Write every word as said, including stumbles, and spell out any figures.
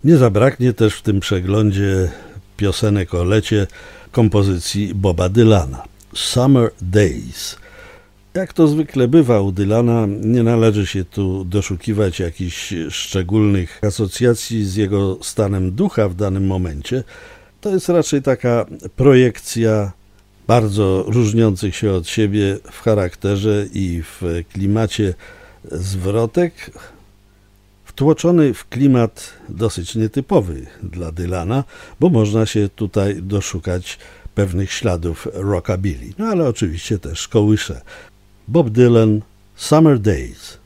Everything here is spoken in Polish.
Nie zabraknie też w tym przeglądzie piosenek o lecie kompozycji Boba Dylana. Summer Days. Jak to zwykle bywa u Dylana, nie należy się tu doszukiwać jakichś szczególnych asocjacji z jego stanem ducha w danym momencie. To jest raczej taka projekcja bardzo różniących się od siebie w charakterze i w klimacie zwrotek, wtłoczony w klimat dosyć nietypowy dla Dylana, bo można się tutaj doszukać pewnych śladów rockabilly, no ale oczywiście też kołysze. Bob Dylan, Summer Days.